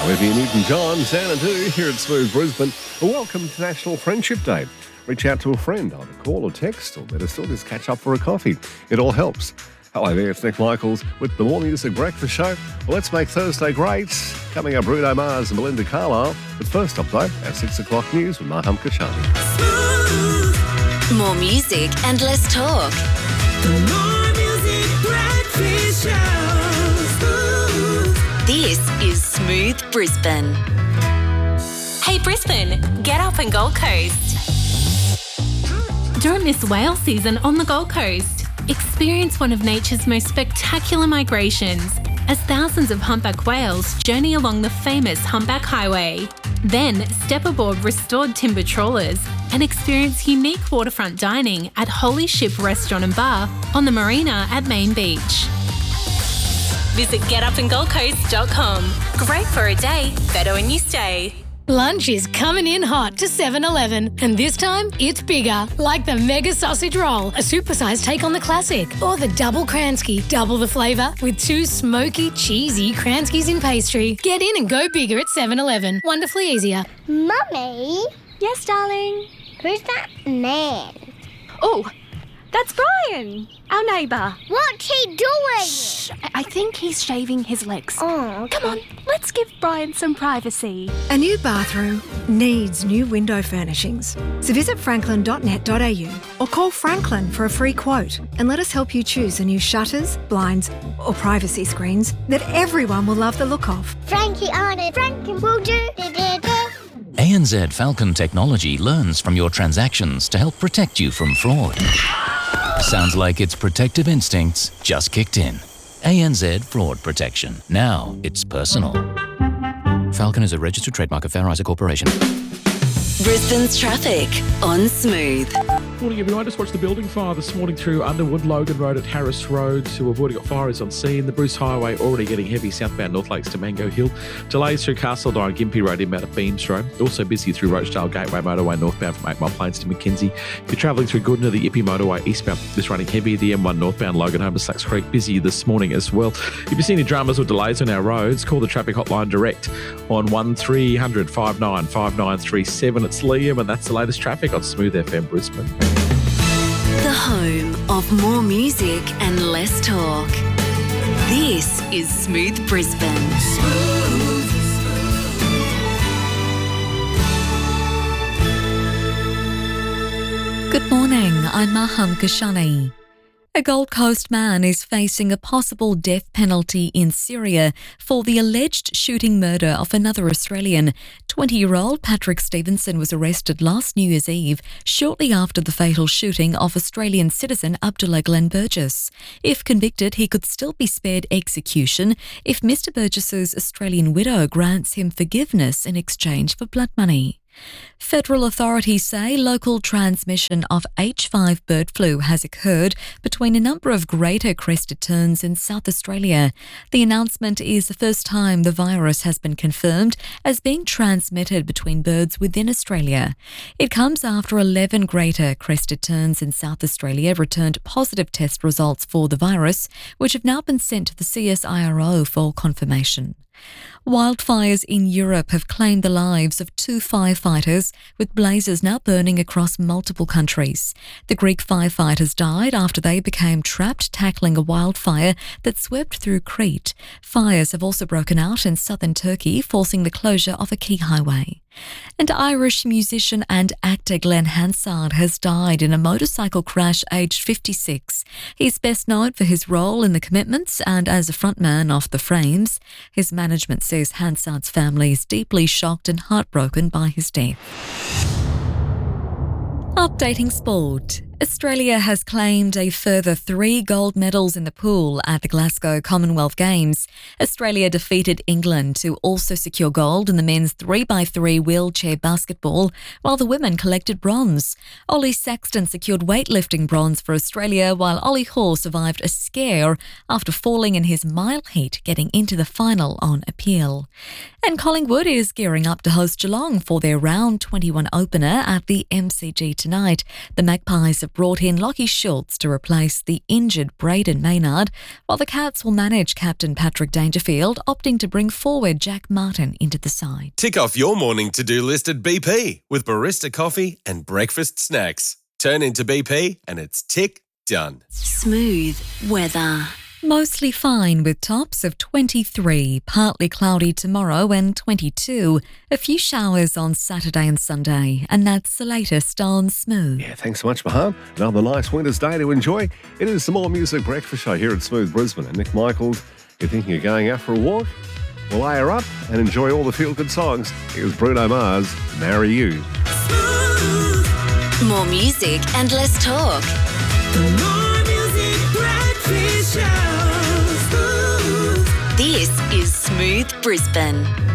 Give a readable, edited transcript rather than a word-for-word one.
With you, Newton-John, Xanadu, here at Smooth Brisbane. Welcome to National Friendship Day. Reach out to a friend, either call or text, or better still, just catch up for a coffee. It all helps. Hello there, it's Nick Michaels with the More Music Breakfast Show. Well, let's make Thursday great. Coming up, Bruno Mars and Belinda Carlisle. But first up, though, our 6 o'clock news with Maham Kashani. More music and less talk. The More Music Breakfast Show. Smooth. This is Smooth Brisbane. Hey Brisbane, get up and Gold Coast. Don't miss whale season on the Gold Coast. Experience one of nature's most spectacular migrations as thousands of humpback whales journey along the famous Humpback Highway. Then step aboard restored timber trawlers and experience unique waterfront dining at Holy Ship Restaurant and Bar on the marina at Main Beach. Visit getupandgoldcoast.com. Great for a day, better when you stay. Lunch is coming in hot to 7-Eleven, and this time it's bigger, like the Mega Sausage Roll, a supersized take on the classic, or the Double Kransky, double the flavour with 2 smoky, cheesy Kranskys in pastry. Get in and go bigger at 7-Eleven. Wonderfully easier. Mummy, Yes, darling. who's that man? Oh, that's Brian, our neighbour. What's he doing? I think he's shaving his legs. Oh, Come on, let's give Brian some privacy. A new bathroom needs new window furnishings. So visit franklin.net.au or call Franklin for a free quote and let us help you choose the new shutters, blinds or privacy screens that everyone will love the look of. Frankie on it. Frankie will do. ANZ Falcon Technology learns from your transactions to help protect you from fraud. Sounds like its protective instincts just kicked in. ANZ Fraud Protection. Now it's personal. Falcon is a registered trademark of Fair Isaac Corporation. Brisbane's traffic on Smooth. Morning everyone, just watched the building fire this morning through Underwood, Logan Road at Harris Road. To avoid a fire is on scene. The Bruce Highway already getting heavy southbound North Lakes to Mango Hill. Delays through Castledine and Gympie Road inbound at Beams Road. Also busy through Rochdale Gateway Motorway northbound from 8 Mile Plains to Mackenzie. If you're travelling through Goodna, the Ippy Motorway eastbound is running heavy. The M1 northbound Logan Home to Slacks Creek busy this morning as well. If you see any dramas or delays on our roads, call the traffic hotline direct on 1300 59 5937. It's Liam and that's the latest traffic on Smooth FM Brisbane. The home of more music and less talk. This is Smooth Brisbane. Good morning, I'm Maham Kashani. A Gold Coast man is facing a possible death penalty in Syria for the alleged shooting murder of another Australian. 20-year-old Patrick Stevenson was arrested last New Year's Eve, shortly after the fatal shooting of Australian citizen Abdullah Glenn Burgess. If convicted, he could still be spared execution if Mr Burgess's Australian widow grants him forgiveness in exchange for blood money. Federal authorities say local transmission of H5 bird flu has occurred between a number of greater crested terns in South Australia. The announcement is the first time the virus has been confirmed as being transmitted between birds within Australia. It comes after 11 greater crested terns in South Australia returned positive test results for the virus, which have now been sent to the CSIRO for confirmation. Wildfires in Europe have claimed the lives of 2 firefighters, with blazes now burning across multiple countries. The Greek firefighters died after they became trapped tackling a wildfire that swept through Crete. Fires have also broken out in southern Turkey, forcing the closure of a key highway. And Irish musician and actor Glenn Hansard has died in a motorcycle crash aged 56. He's best known for his role in The Commitments and as a frontman of The Frames. His management says Hansard's family is deeply shocked and heartbroken by his death. Updating sport. Australia has claimed a further 3 gold medals in the pool at the Glasgow Commonwealth Games. Australia defeated England to also secure gold in the men's 3x3 wheelchair basketball, while the women collected bronze. Ollie Saxton secured weightlifting bronze for Australia, while Ollie Hoare survived a scare after falling in his mile heat, getting into the final on appeal. And Collingwood is gearing up to host Geelong for their round 21 opener at the MCG tonight. The Magpies have brought in Lachie Schultz to replace the injured Braden Maynard, while the Cats will manage captain Patrick Dangerfield, opting to bring forward Jack Martin into the side. Tick off your morning to-do list at BP with barista coffee and breakfast snacks. Turn into BP and it's tick done. Smooth weather. Mostly fine with tops of 23, partly cloudy tomorrow and 22. A few showers on Saturday and Sunday, and that's the latest on Smooth. Yeah, thanks so much, Mahan. Another nice winter's day to enjoy. It is the More Music Breakfast Show here at Smooth Brisbane. And Nick Michaels, you're thinking of going out for a walk? Well, layer up and enjoy all the feel-good songs. Here's Bruno Mars, Marry You. More music and less talk. More music breakfast show. This is Smooth Brisbane.